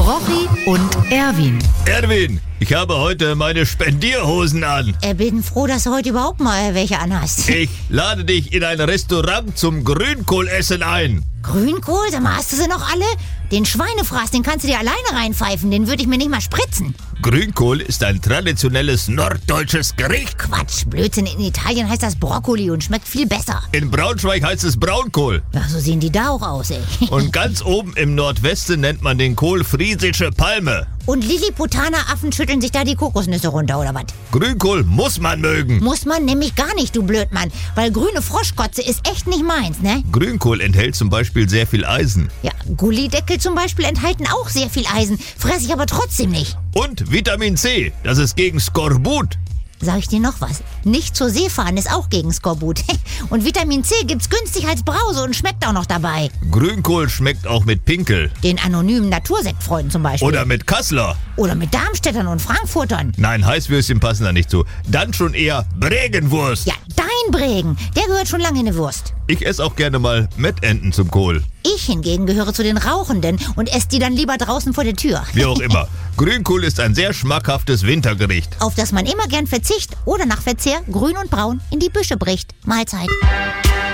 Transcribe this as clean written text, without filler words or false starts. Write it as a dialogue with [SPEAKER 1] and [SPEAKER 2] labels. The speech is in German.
[SPEAKER 1] Rochi und Erwin.
[SPEAKER 2] Erwin, ich habe heute meine Spendierhosen an.
[SPEAKER 3] Bin froh, dass du heute überhaupt mal welche anhast.
[SPEAKER 2] Ich lade dich in ein Restaurant zum Grünkohlessen ein.
[SPEAKER 3] Grünkohl? Sag mal, hast du sie noch alle? Den Schweinefraß, den kannst du dir alleine reinpfeifen, den würde ich mir nicht mal spritzen.
[SPEAKER 2] Grünkohl ist ein traditionelles norddeutsches Gericht.
[SPEAKER 3] Quatsch, Blödsinn, in Italien heißt das Brokkoli und schmeckt viel besser.
[SPEAKER 2] In Braunschweig heißt es Braunkohl.
[SPEAKER 3] Ja, so sehen die da auch aus, ey.
[SPEAKER 2] Und ganz oben im Nordwesten nennt man den Kohl friesische Palme.
[SPEAKER 3] Und Lilliputaner Affen schütteln sich da die Kokosnüsse runter, oder was?
[SPEAKER 2] Grünkohl muss man mögen.
[SPEAKER 3] Muss man nämlich gar nicht, du Blödmann, weil grüne Froschkotze ist echt nicht meins, ne?
[SPEAKER 2] Grünkohl enthält zum Beispiel sehr viel Eisen.
[SPEAKER 3] Ja, Gullideckel zum Beispiel enthalten auch sehr viel Eisen, fress ich aber trotzdem nicht.
[SPEAKER 2] Und Vitamin C, das ist gegen Skorbut.
[SPEAKER 3] Sag ich dir noch was? Nicht zur See fahren ist auch gegen Skorbut. Und Vitamin C gibt's günstig als Brause und schmeckt auch noch dabei.
[SPEAKER 2] Grünkohl schmeckt auch mit Pinkel.
[SPEAKER 3] Den anonymen Natursektfreunden zum Beispiel.
[SPEAKER 2] Oder mit Kassler.
[SPEAKER 3] Oder mit Darmstädtern und Frankfurtern.
[SPEAKER 2] Nein, Heißwürstchen passen da nicht zu. Dann schon eher Bregenwurst.
[SPEAKER 3] Ja, dein Bregen, der gehört schon lange in eine Wurst.
[SPEAKER 2] Ich esse auch gerne mal Mettenten zum Kohl.
[SPEAKER 3] Ich hingegen gehöre zu den Rauchenden und esse die dann lieber draußen vor der Tür.
[SPEAKER 2] Wie auch immer. Grünkohl ist ein sehr schmackhaftes Wintergericht.
[SPEAKER 3] Auf das man immer gern verzichtet oder nach Verzehr grün und braun in die Büsche bricht. Mahlzeit.